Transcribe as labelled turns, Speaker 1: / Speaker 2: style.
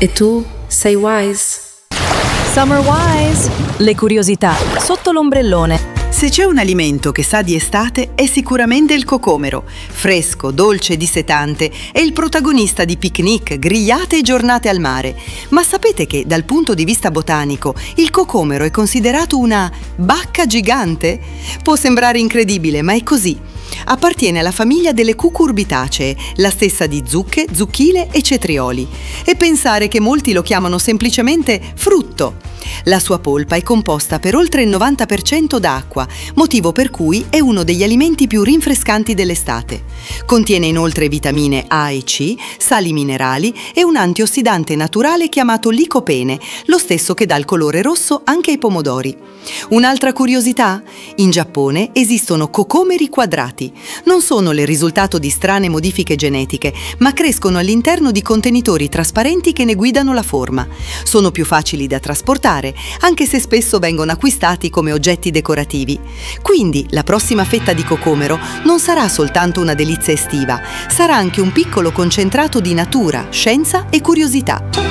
Speaker 1: E tu sei wise?
Speaker 2: Summer Wise! Le curiosità sotto l'ombrellone.
Speaker 3: Se c'è un alimento che sa di estate è sicuramente il cocomero. Fresco, dolce, dissetante, è il protagonista di picnic, grigliate e giornate al mare. Ma sapete che dal punto di vista botanico il cocomero è considerato una bacca gigante? Può sembrare incredibile, ma è così. Appartiene alla famiglia delle cucurbitacee, la stessa di zucche, zucchine e cetrioli. E pensare che molti lo chiamano semplicemente frutto. La sua polpa è composta per oltre il 90% d'acqua, motivo per cui è uno degli alimenti più rinfrescanti dell'estate. Contiene inoltre vitamine A e C, sali minerali e un antiossidante naturale chiamato licopene, lo stesso che dà il colore rosso anche ai pomodori. Un'altra curiosità? In Giappone esistono cocomeri quadrati. Non sono il risultato di strane modifiche genetiche, ma crescono all'interno di contenitori trasparenti che ne guidano la forma. Sono più facili da trasportare, anche se spesso vengono acquistati come oggetti decorativi. Quindi la prossima fetta di cocomero non sarà soltanto una delizia estiva, sarà anche un piccolo concentrato di natura, scienza e curiosità.